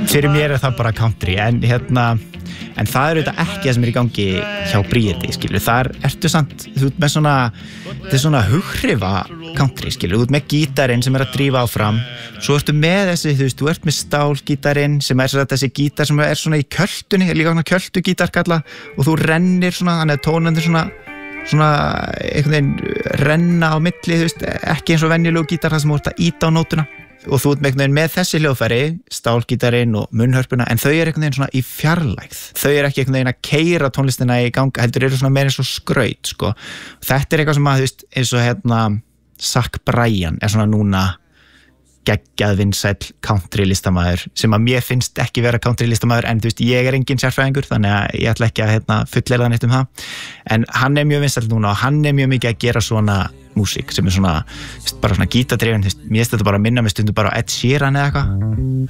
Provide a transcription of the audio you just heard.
Fyrir mér það bara country, en það þetta ekki það sem í gangi hjá Bríeti, skilur. Þar ertu samt, þú ert með svona, þetta svona hugrifa country, skilur. Þú ert með gítarinn sem að drífa áfram, svo ertu með þessi, þú ert með stálgítarinn sem svona þessi gítar sem svona í költunni, líka svona költugítar kalla, og þú rennir svona, þannig að tónendur svona einhvern veginn renna á milli, ekki eins og venjulegu gítar þar sem þú ert að ýta á nótuna. Og þú ert með þessi hljóðfæri, stálgítarinn og munnhörpuna, en þau einhvern veginn svona í fjarlægð. Þau ekki einhvern veginn að keyra tónlistina í gang, heldur svona meira eins og skraut, sko. Þetta eitthvað sem að, eins og Zach Bryan svona núna geggjað vinsæll country listamaður sem að mér finnst ekki vera country listamaður, en ég engin sérfræðingur, þannig að ég ætla ekki að fullera neitt það, en hann mjög vinsæll núna og hann mjög mikið að gera svona músík sem svona, bara svona gítardrifin, mér finnst þetta bara að minna mig stundum bara á Ed Sheeran eða eitthvað.